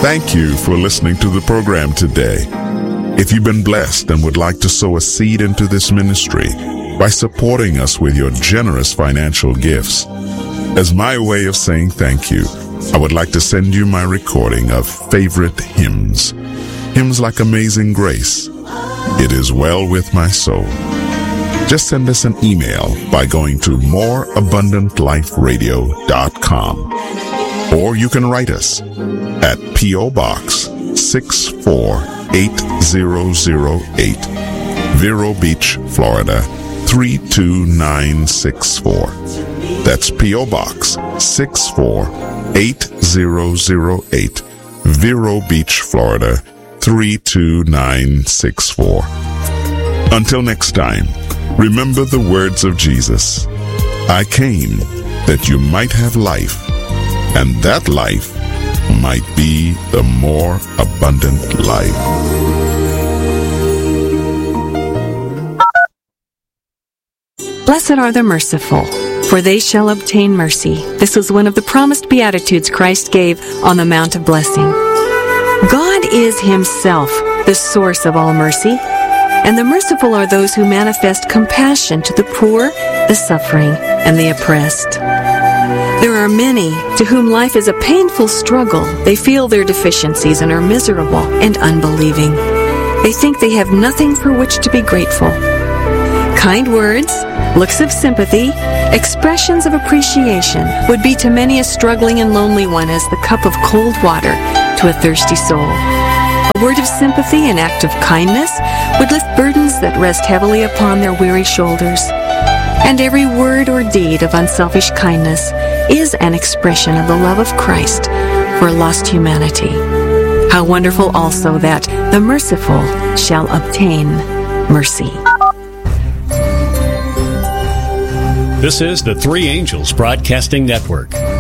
Thank you for listening to the program today. If you've been blessed and would like to sow a seed into this ministry by supporting us with your generous financial gifts, as my way of saying thank you, I would like to send you my recording of favorite hymns. Hymns like Amazing Grace, It Is Well With My Soul. Just send us an email by going to moreabundantliferadio.com. Or you can write us at P.O. Box 648008, Vero Beach, Florida 32964. That's P.O. Box 648008, Vero Beach, Florida 32964. Until next time, remember the words of Jesus. I came that you might have life, and that life might be the more abundant life. Blessed are the merciful, for they shall obtain mercy. This was one of the promised Beatitudes Christ gave on the Mount of Blessing. God is Himself the source of all mercy, and the merciful are those who manifest compassion to the poor, the suffering, and the oppressed. There are many to whom life is a painful struggle. They feel their deficiencies and are miserable and unbelieving. They think they have nothing for which to be grateful. Kind words, looks of sympathy, expressions of appreciation would be to many a struggling and lonely one as the cup of cold water to a thirsty soul. A word of sympathy, an act of kindness, would lift burdens that rest heavily upon their weary shoulders. And every word or deed of unselfish kindness is an expression of the love of Christ for lost humanity. How wonderful also that the merciful shall obtain mercy. This is the Three Angels Broadcasting Network.